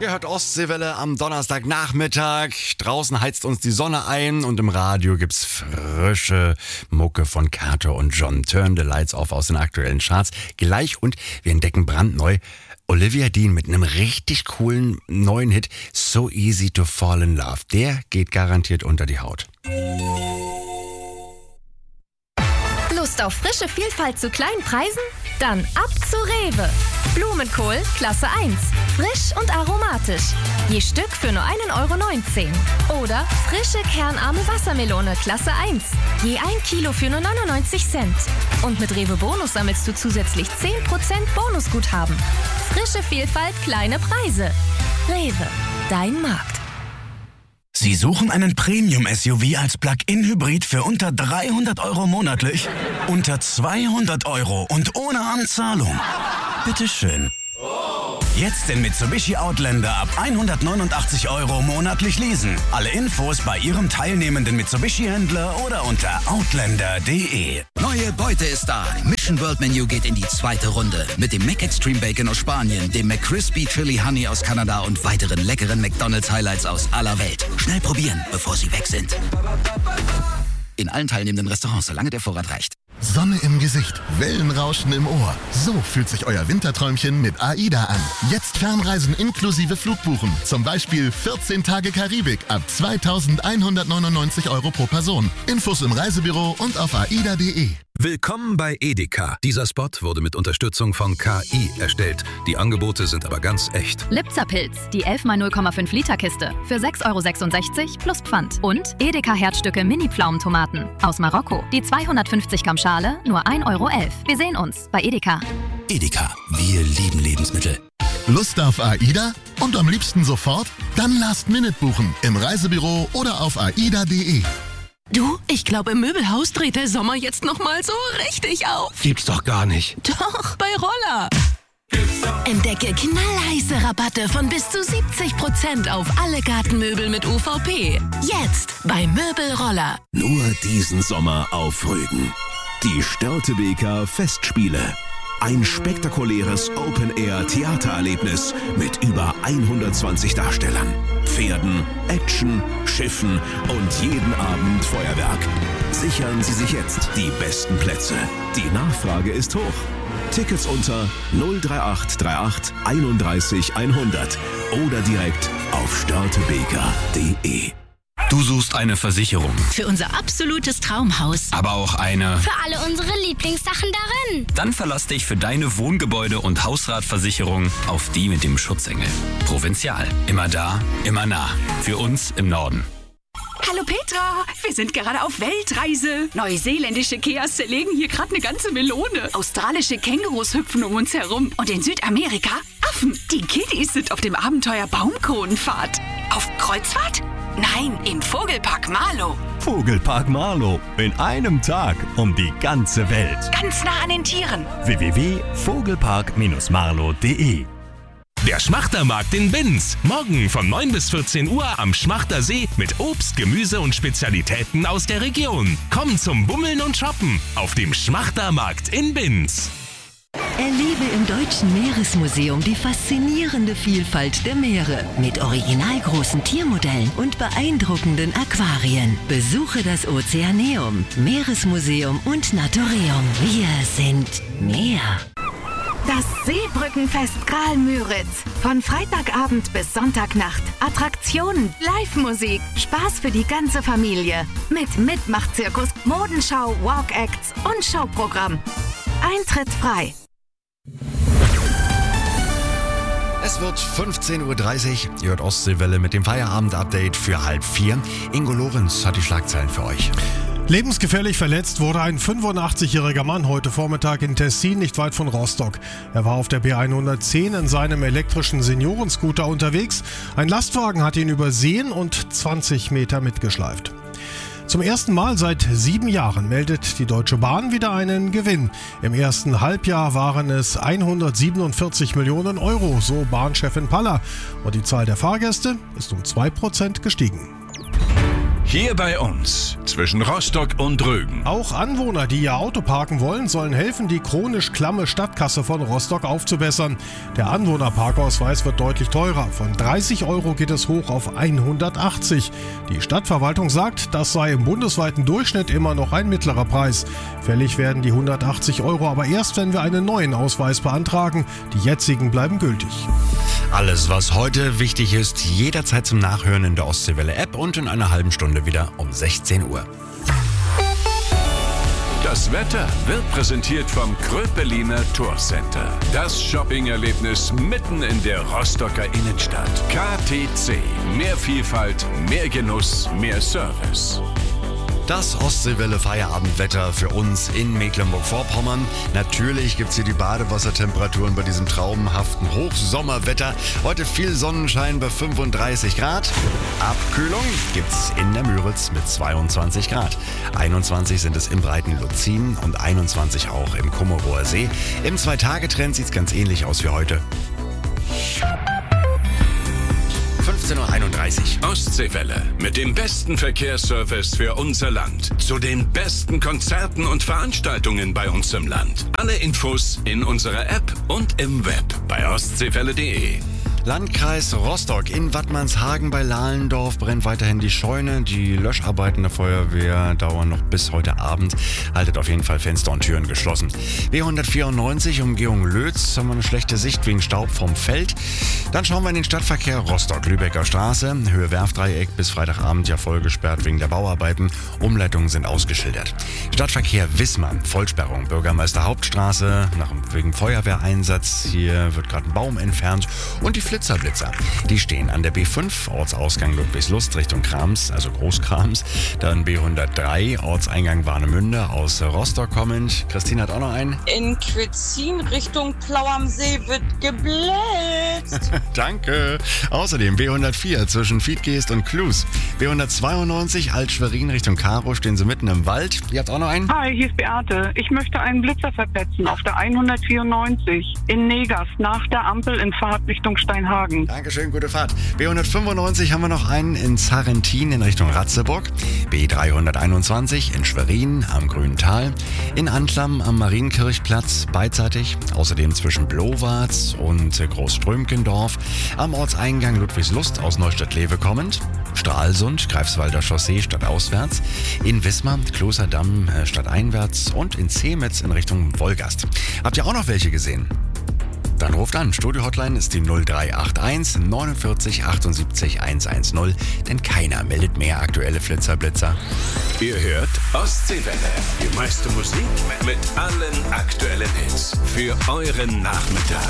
Ihr hört Ostseewelle am Donnerstagnachmittag. Draußen heizt uns die Sonne ein und im Radio gibt's frische Mucke von Carter und John. Turn the Lights Off aus den aktuellen Charts. Gleich und wir entdecken brandneu Olivia Dean mit einem richtig coolen neuen Hit So Easy to Fall in Love. Der geht garantiert unter die Haut. Lust auf frische Vielfalt zu kleinen Preisen? Dann ab zu Rewe. Blumenkohl Klasse 1. Frisch und aromatisch. Je Stück für nur 1,19 €. Oder frische kernarme Wassermelone Klasse 1. Je 1 Kilo für nur 99 Cent. Und mit Rewe Bonus sammelst du zusätzlich 10% Bonusguthaben. Frische Vielfalt, kleine Preise. Rewe, dein Markt. Sie suchen einen Premium-SUV als Plug-in-Hybrid für unter 300 € monatlich? Unter 200 € und ohne Anzahlung? Bitteschön. Jetzt den Mitsubishi Outlander ab 189 € monatlich leasen. Alle Infos bei Ihrem teilnehmenden Mitsubishi-Händler oder unter outlander.de. Neue Beute ist da. Mission World Menu geht in die zweite Runde. Mit dem McExtreme Bacon aus Spanien, dem McCrispy Chili Honey aus Kanada und weiteren leckeren McDonald's Highlights aus aller Welt. Schnell probieren, bevor sie weg sind. In allen teilnehmenden Restaurants, solange der Vorrat reicht. Sonne im Gesicht, Wellenrauschen im Ohr. So fühlt sich euer Winterträumchen mit AIDA an. Jetzt Fernreisen inklusive Flugbuchen. Zum Beispiel 14 Tage Karibik ab 2.199 € pro Person. Infos im Reisebüro und auf aida.de. Willkommen bei Edeka. Dieser Spot wurde mit Unterstützung von KI erstellt. Die Angebote sind aber ganz echt. Lipzer-Pilz, die 11x0,5 Liter Kiste für 6,66 € plus Pfand. Und Edeka Herzstücke Mini-Pflaumentomaten aus Marokko. Die 250 Gramm Schale nur 1,11 €. Wir sehen uns bei Edeka. Edeka, wir lieben Lebensmittel. Lust auf AIDA? Und am liebsten sofort? Dann Last-Minute buchen im Reisebüro oder auf aida.de. Du, ich glaube, im Möbelhaus dreht der Sommer jetzt noch mal so richtig auf. Gibt's doch gar nicht. Doch, bei Roller. Entdecke knallheiße Rabatte von bis zu 70% auf alle Gartenmöbel mit UVP. Jetzt bei Möbelroller. Nur diesen Sommer auf Rügen. Die Störtebeker Festspiele. Ein spektakuläres Open-Air-Theatererlebnis mit über 120 Darstellern, Pferden, Action, Schiffen und jeden Abend Feuerwerk. Sichern Sie sich jetzt die besten Plätze. Die Nachfrage ist hoch. Tickets unter 03838 31 100 oder direkt auf störtebeker.de. Du suchst eine Versicherung. Für unser absolutes Traumhaus. Aber auch eine für alle unsere Lieblingssachen darin. Dann verlass dich für deine Wohngebäude- und Hausratversicherung auf die mit dem Schutzengel. Provinzial. Immer da, immer nah. Für uns im Norden. Hallo Petra, wir sind gerade auf Weltreise. Neuseeländische Keas zerlegen hier gerade eine ganze Melone. Australische Kängurus hüpfen um uns herum. Und in Südamerika Affen. Die Kiddies sind auf dem Abenteuer Baumkronenfahrt. Auf Kreuzfahrt? Nein, im Vogelpark Marlow. Vogelpark Marlow. In einem Tag um die ganze Welt. Ganz nah an den Tieren. www.vogelpark-marlow.de. Der Schmachtermarkt in Binz. Morgen von 9 bis 14 Uhr am Schmachtersee mit Obst, Gemüse und Spezialitäten aus der Region. Komm zum Bummeln und Shoppen auf dem Schmachtermarkt in Binz. Erlebe im Deutschen Meeresmuseum die faszinierende Vielfalt der Meere mit originalgroßen Tiermodellen und beeindruckenden Aquarien. Besuche das Ozeaneum, Meeresmuseum und Naturium. Wir sind Meer. Das Seebrückenfest Graal-Müritz. Von Freitagabend bis Sonntagnacht. Attraktionen, Live-Musik, Spaß für die ganze Familie. Mit Mitmachzirkus, Modenschau, Walk-Acts und Showprogramm. Eintritt frei. Es wird 15:30 Uhr. Ihr hört Ostseewelle mit dem Feierabend-Update für 3:30. Ingo Lorenz hat die Schlagzeilen für euch. Lebensgefährlich verletzt wurde ein 85-jähriger Mann heute Vormittag in Tessin, nicht weit von Rostock. Er war auf der B110 in seinem elektrischen Seniorenscooter unterwegs. Ein Lastwagen hat ihn übersehen und 20 Meter mitgeschleift. Zum ersten Mal seit 7 Jahren meldet die Deutsche Bahn wieder einen Gewinn. Im ersten Halbjahr waren es 147 Millionen Euro, so Bahnchefin Paller. Und die Zahl der Fahrgäste ist um 2% gestiegen. Hier bei uns, zwischen Rostock und Rügen. Auch Anwohner, die ihr Auto parken wollen, sollen helfen, die chronisch klamme Stadtkasse von Rostock aufzubessern. Der Anwohnerparkausweis wird deutlich teurer. Von 30 € geht es hoch auf 180. Die Stadtverwaltung sagt, das sei im bundesweiten Durchschnitt immer noch ein mittlerer Preis. Fällig werden die 180 € aber erst, wenn wir einen neuen Ausweis beantragen. Die jetzigen bleiben gültig. Alles, was heute wichtig ist, jederzeit zum Nachhören in der Ostseewelle-App und in einer halben Stunde wieder um 16 Uhr. Das Wetter wird präsentiert vom Kröpeliner Tourcenter. Das Shopping-Erlebnis mitten in der Rostocker Innenstadt. KTC. Mehr Vielfalt, mehr Genuss, mehr Service. Das Ostseewelle-Feierabendwetter für uns in Mecklenburg-Vorpommern. Natürlich gibt es hier die Badewassertemperaturen bei diesem traumhaften Hochsommerwetter. Heute viel Sonnenschein bei 35 Grad. Abkühlung gibt es in der Müritz mit 22 Grad. 21 sind es im breiten Luzin und 21 auch im Kummerower See. Im 2-Tage-Trend sieht es ganz ähnlich aus wie heute. 15:31 Uhr. Ostseewelle mit dem besten Verkehrsservice für unser Land. Zu den besten Konzerten und Veranstaltungen bei uns im Land. Alle Infos in unserer App und im Web bei ostseewelle.de. Landkreis Rostock. In Wattmannshagen bei Lahlendorf brennt weiterhin die Scheune. Die Löscharbeiten der Feuerwehr dauern noch bis heute Abend. Haltet auf jeden Fall Fenster und Türen geschlossen. B194 Umgehung Lötz, haben wir eine schlechte Sicht wegen Staub vom Feld. Dann schauen wir in den Stadtverkehr Rostock, Lübecker Straße, Höhe Werfdreieck bis Freitagabend ja voll gesperrt wegen der Bauarbeiten. Umleitungen sind ausgeschildert. Stadtverkehr Wismar, Vollsperrung, Bürgermeister Hauptstraße, wegen Feuerwehreinsatz. Hier wird gerade ein Baum entfernt und die Flitzerblitzer. Die stehen an der B5, Ortsausgang Ludwigslust Richtung Krams, also Großkrams. Dann B103, Ortseingang Warnemünde aus Rostock kommend. Christine hat auch noch einen. In Quitzin Richtung Plau am See wird geblitzt. Danke. Außerdem B104 zwischen Fiedgeest und Klus. B192 Alt-Schwerin Richtung Karo, stehen sie mitten im Wald. Ihr habt auch noch einen? Hi, hier ist Beate. Ich möchte einen Blitzer verpetzen auf der 194 in Negas nach der Ampel in Fahrtrichtung Steinhagen. Dankeschön, gute Fahrt. B195 haben wir noch einen in Zarrentin in Richtung Ratzeburg. B321 in Schwerin am Grüntal. In Antlam am Marienkirchplatz beidseitig. Außerdem zwischen Blowarz und Großströmkendorf. Am Ortseingang Ludwigslust aus Neustadt-Lewe kommend. Stralsund, Greifswalder Chaussee stadtauswärts. In Wismar, Klosterdamm stadteinwärts. Und in Zemetz in Richtung Wolgast. Habt ihr auch noch welche gesehen? Dann ruft an. Studio-Hotline ist die 0381 49 78 110, denn keiner meldet mehr aktuelle Flitzer-Blitzer. Ihr hört Ostseewelle. Die meiste Musik mit allen aktuellen Hits für euren Nachmittag.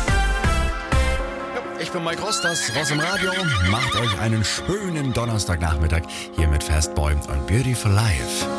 Ich bin Mike Ross, das Ross im Radio. Macht euch einen schönen Donnerstagnachmittag hier mit Fastboy und Beautiful Life.